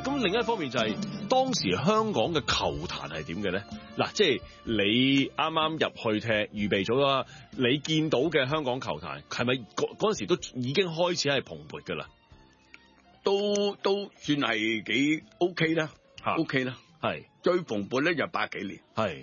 咁另一方面就係當時香港嘅球壇係點嘅咧？嗱，即係你啱啱入去踢預備組啦，你見到嘅香港球壇係咪嗰陣時都已經開始係蓬勃㗎啦？ 都算係幾 OK 啦，OK 啦， 係最蓬勃咧就80幾年， 係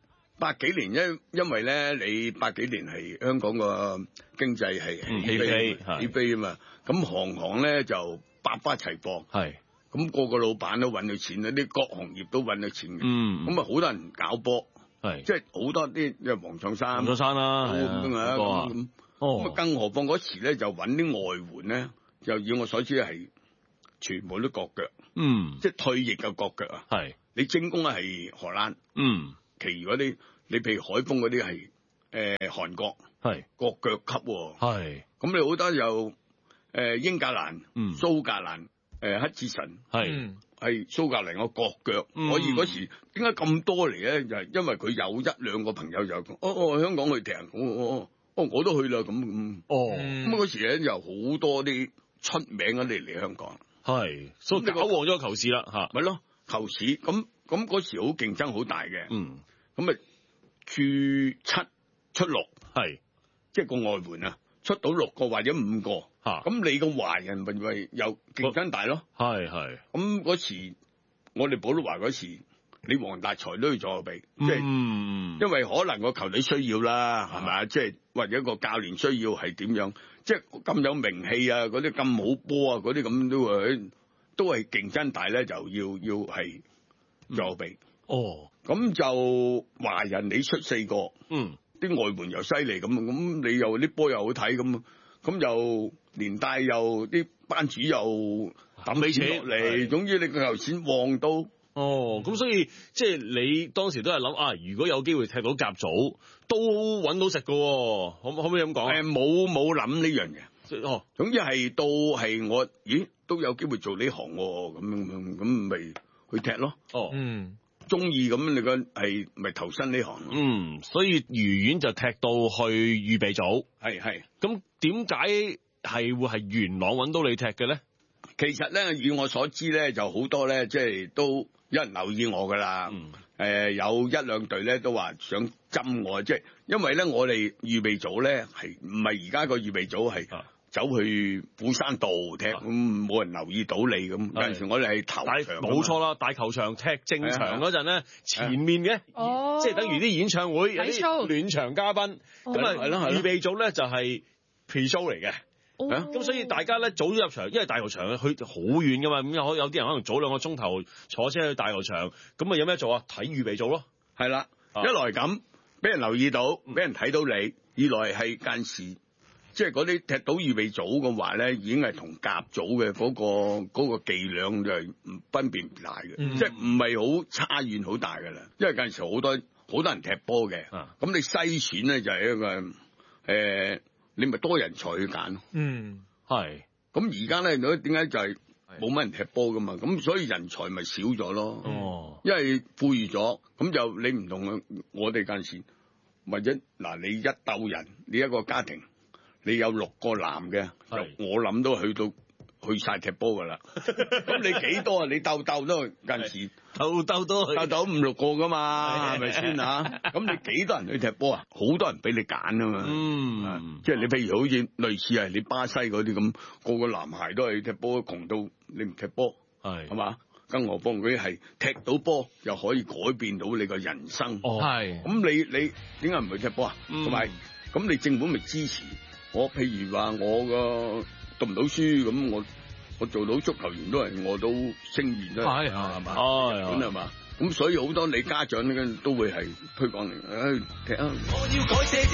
80幾年因為咧你80幾年係香港個經濟係起飛啊嘛，咁行咧就百花齊放，係咁個個老闆都揾到錢啦，啲各行業都揾到錢嘅，咁啊好多人搞波，係即係好多啲黃創山啦，咁啊更何況嗰時咧就揾啲外援咧，就以我所知係全部都國腳，即係退役嘅國腳啊，係你精工係荷蘭，其餘嗰啲你譬如海豐嗰啲係韓國，係國腳級，係咁你好多有英格蘭、蘇格蘭、黑志神，係蘇格蘭個國腳，所以嗰時點解咁多嚟咧？就係因為佢有一兩個朋友就講，香港去踢，我都去啦咁，咁嗰時咧有好多啲出名嗰啲嚟香港。係，所以搞旺咗個球市啦，吓，咪咯，球市咁嗰時好競爭好大嘅，咁啊處7出6，係，即係個外援啊，出到6個或者5個，吓，咁你個華人咪又競爭大咯，係，咁嗰時我哋寶德華嗰時，你黃達財都要左右臂，即係，因為可能個球隊需要啦，係咪啊？即係或者個教練需要係點樣？即係咁有名氣啊，嗰啲咁好波啊，嗰啲咁都係競爭大咧，就要係左右臂。咁就華人你出4個，啲外援又犀利咁你又啲波又好睇咁又連帶又啲班主又抌起錢落嚟，總之你個球錢旺到。咁所以即係你當時都係諗啊，如果有機會踢到甲組，都揾到食噶，可唔可以咁講？冇諗呢樣嘢。總之係到係我，都有機會做呢行咁咪去踢咯。中意咁你個係咪投身呢行？所以愉園就踢到去預備組。係。咁點解係會係元朗揾到你踢嘅咧？其實咧，以我所知咧，就好多咧，即係都有人留意我噶啦。有1-2隊咧都話想針我，即係因為咧我哋預備組咧係唔係而家個預備組係走去虎山道踢，咁冇人留意到你咁。有陣時我哋係頭場，冇錯啦，大球場踢正場嗰陣咧，前面嘅，即係等於啲演唱會有啲暖場嘉賓。咁啊，預備組咧就係 pre-show 嚟嘅。咁所以大家咧早咗入場，因為大球場去好遠噶嘛，咁有啲人可能早2個鐘頭坐車去大球場，咁啊有咩做啊？睇預備組咯，係啦，一來咁俾人留意到，俾人睇到你；二來係間時，即係嗰啲踢到預備組嘅話咧，已經係同甲組嘅嗰個伎倆就係分別唔大嘅，即係唔係好差遠好大噶啦。因為間時好多人踢波嘅，咁你篩選咧就係一個你咪多人才去揀，係。咁而家咧，點解就係冇乜人踢波噶嘛？咁所以人才咪少咗咯。因為富裕咗，咁就你唔同我哋間時，或者嗱你一鬥人，你一個家庭，你有6個男嘅，我諗都去晒踢波噶啦。咁你幾多啊？你鬥都間時鬥都鬥5-6個噶嘛，係咪先啊？咁你幾多人去踢波啊？好多人俾你揀啊嘛。即係你譬如好似類似係你巴西嗰啲咁，個個男孩都係踢波，窮到你唔踢波，係嘛？更何況嗰啲係踢到波又可以改變到你個人生。係。咁你點解唔去踢波啊？同埋咁你政府咪支持我？譬如話我個讀唔到書咁，我做到足球員都係我都聲譽都係嘛？咁係嘛？咁所以好多你家長咧都會係推廣嚟，踢啊！